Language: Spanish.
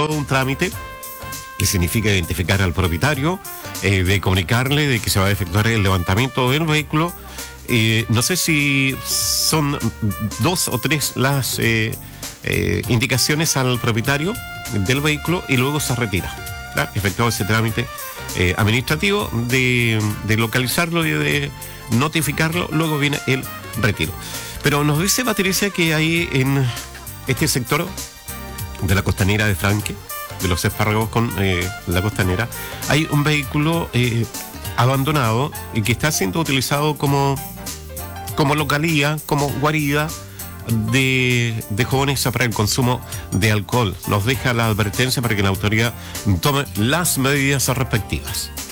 todo un trámite que significa identificar al propietario, de comunicarle de que se va a efectuar el levantamiento del vehículo. No sé si son 2 o 3 las indicaciones al propietario del vehículo y luego se retira. Efectuado ese trámite administrativo de localizarlo y de notificarlo, luego viene el retiro. Pero nos dice Patricia que ahí en este sector de la costanera de Franque, de los espárragos con la costanera, hay un vehículo abandonado y que está siendo utilizado como localía, como guarida de jóvenes para el consumo de alcohol. Nos deja la advertencia para que la autoridad tome las medidas respectivas.